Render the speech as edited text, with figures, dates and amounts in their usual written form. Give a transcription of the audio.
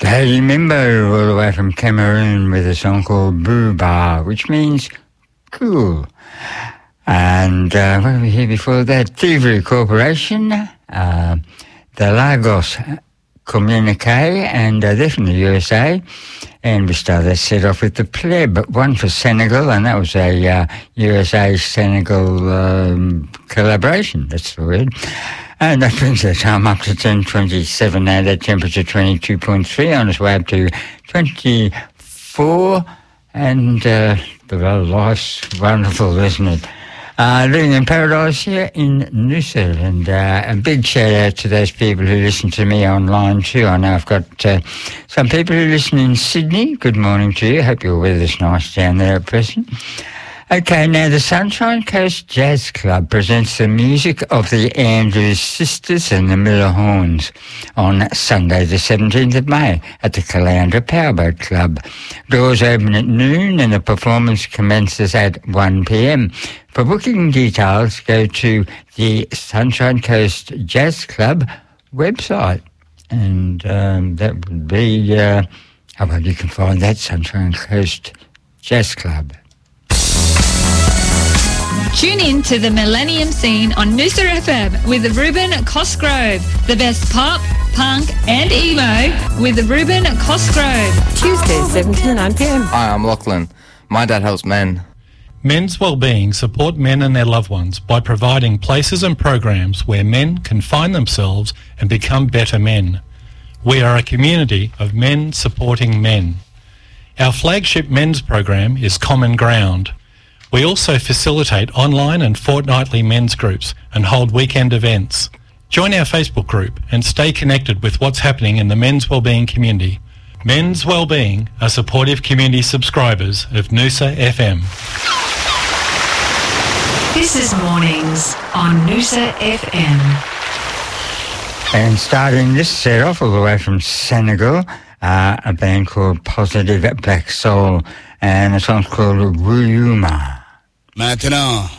Hayley Mimbo, all the way from Cameroon, with a song called Booba, which means cool. And what did we hear before that? Thievery Corporation, the Lagos Communique, and they're from the USA. And we started set off with the Pleb, one for Senegal, and that was a USA-Senegal collaboration, that's the word. And that brings the time up to 10:27 now, that temperature 22.3, on its way up to 24, and life's wonderful, isn't it? Living in paradise here in Noosa, and a big shout out to those people who listen to me online too. I know I've got some people who listen in Sydney. Good morning to you. Hope your weather's nice down there at present. Okay, now the Sunshine Coast Jazz Club presents the music of the Andrews Sisters and the Miller Horns on Sunday the 17th of May at the Caloundra Powerboat Club. Doors open at noon and the performance commences at 1 p.m. For booking details, go to the Sunshine Coast Jazz Club website. And that would be, you can find that, Sunshine Coast Jazz Club. Tune in to the Millennium Scene on Noosa FM with Ruben Cosgrove. The best pop, punk and emo with Ruben Cosgrove. Tuesdays, 7 to 9 p.m. Hi, I'm Lachlan. My dad helps men. Men's Wellbeing support men and their loved ones by providing places and programs where men can find themselves and become better men. We are a community of men supporting men. Our flagship men's program is Common Ground. We also facilitate online and fortnightly men's groups and hold weekend events. Join our Facebook group and stay connected with what's happening in the men's wellbeing community. Men's Wellbeing are supportive community subscribers of Noosa FM. This is Mornings on Noosa FM. And starting this set off all the way from Senegal, a band called Positive Black Soul, and the song's called Wuyuma. Maintenant,